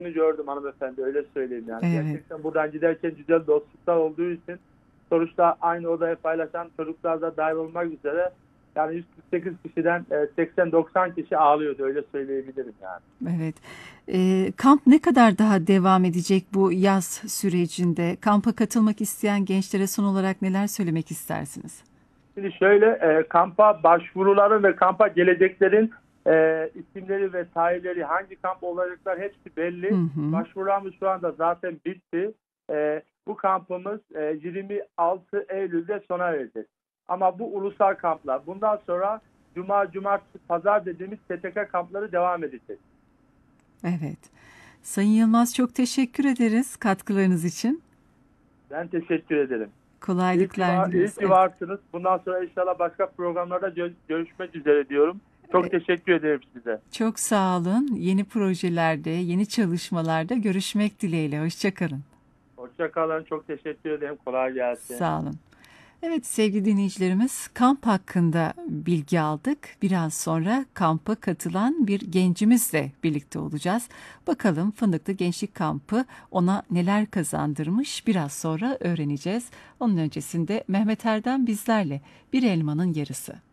gördüm hanımefendi, öyle söyleyeyim yani. Evet. Gerçekten buradan giderken güzel dostluklar olduğu için sonuçta aynı odayı paylaşan çocuklar da dahil olmak üzere yani 148 kişiden 80-90 kişi ağlıyordu, öyle söyleyebilirim yani. Evet. Kamp ne kadar daha devam edecek bu yaz sürecinde? Kampa katılmak isteyen gençlere son olarak neler söylemek istersiniz? Şimdi şöyle, kampa başvuruları ve kampa geleceklerin isimleri ve tarihleri, hangi kamp olacaklar hepsi Hı belli. hı. Başvurularımız şu anda zaten bitti. Bu kampımız 26 Eylül'de sona erecek. Ama bu ulusal kamplar bundan sonra Cuma, Cumartesi, Pazar dediğimiz STK kampları devam edecek. Evet. Sayın Yılmaz, çok teşekkür ederiz katkılarınız için. Ben teşekkür ederim. Kolaylıklar İyi diliyoruz. ki varsınız. Bundan sonra inşallah başka programlarda görüşmek üzere diyorum. Çok teşekkür ederim size. Çok sağ olun. Yeni projelerde, yeni çalışmalarda görüşmek dileğiyle. Hoşça kalın. Hoşça kalın. Çok teşekkür ederim. Kolay gelsin. Sağ olun. Evet sevgili dinleyicilerimiz, kamp hakkında bilgi aldık. Biraz sonra kampa katılan bir gencimizle birlikte olacağız. Bakalım Fındıklı Gençlik Kampı ona neler kazandırmış, biraz sonra öğreneceğiz. Onun öncesinde Mehmet Erdem bizlerle, Bir Elmanın Yarısı.